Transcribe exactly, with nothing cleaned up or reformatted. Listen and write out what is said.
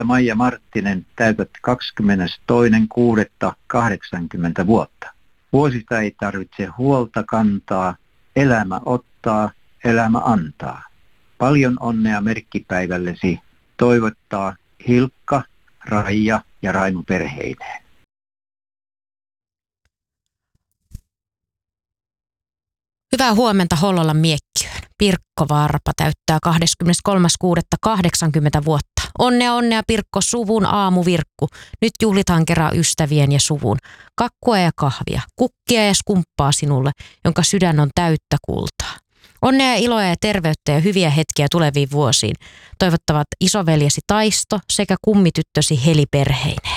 Maija Marttinen, täytät kaksikymmentätoinen kuudetta kahdeksankymmentä vuotta. Vuosista ei tarvitse huolta kantaa, elämä ottaa, elämä antaa. Paljon onnea merkkipäivällesi toivottaa Hilkka, Raija ja Raimo perheineen. Hyvää huomenta Hollolan miekkiöön. Pirkko Varpa täyttää kahdeskymmeneskolmas kuudetta kahdeksankymmentä vuotta. Onnea onnea Pirkko, suvun aamuvirkku. Nyt juhlitaan kerran ystävien ja suvun. Kakkua ja kahvia, kukkia ja skumppaa sinulle, jonka sydän on täyttä kultaa. Onnea ja iloa ja terveyttä ja hyviä hetkiä tuleviin vuosiin. Toivottavat isoveljesi Taisto sekä kummityttösi Heli perheineen.